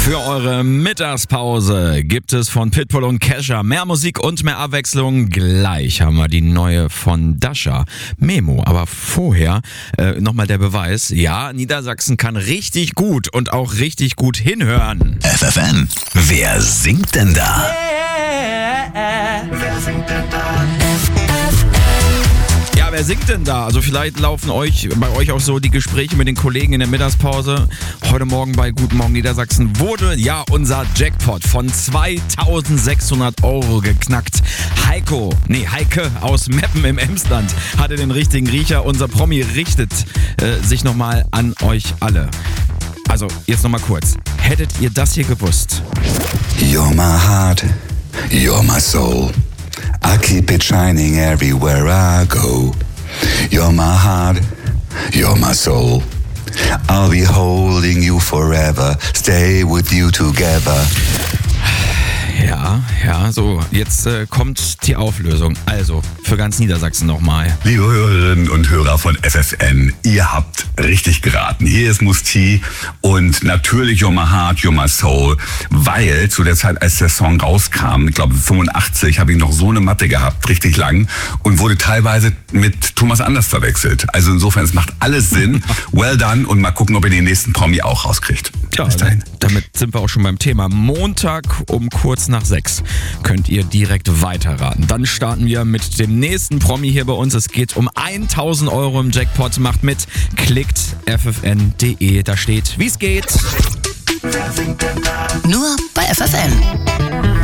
Für eure Mittagspause gibt es von Pitbull und Kesha mehr Musik und mehr Abwechslung. Gleich haben wir die neue von Dasha, Memo. Aber vorher nochmal der Beweis. Ja, Niedersachsen kann richtig gut und auch richtig gut hinhören. FFN, wer singt denn da? Wer singt denn da? Ja, wer singt denn da? Also vielleicht laufen bei euch auch so die Gespräche mit den Kollegen in der Mittagspause. Heute Morgen bei Guten Morgen Niedersachsen wurde ja unser Jackpot von 2.600 € geknackt. Heike aus Meppen im Emsland hatte den richtigen Riecher. Unser Promi richtet sich nochmal an euch alle. Also jetzt nochmal kurz. Hättet ihr das hier gewusst? You're my heart, you're my soul. I keep it shining everywhere I go. You're my heart, you're my soul. I'll be holding you forever, stay with you together. Ja, so, jetzt kommt die Auflösung. Also, für ganz Niedersachsen nochmal. Liebe Hörerinnen und Hörer von FFN, ihr habt richtig geraten. Hier ist Musti und natürlich You're My Heart, You're My Soul, weil zu der Zeit, als der Song rauskam, ich glaube 85, habe ich noch so eine Matte gehabt, richtig lang, und wurde teilweise mit Thomas Anders verwechselt. Also insofern, es macht alles Sinn. Well done, und mal gucken, ob ihr den nächsten Promi auch rauskriegt. Ja, Bis dahin. damit sind wir auch schon beim Thema. Montag um kurz nach 6 könnt ihr direkt weiterraten. Dann starten wir mit dem nächsten Promi hier bei uns. Es geht um 1.000 € im Jackpot. Macht mit, klickt ffn.de. Da steht, wie es geht. Wer singt denn da? Nur bei FFN.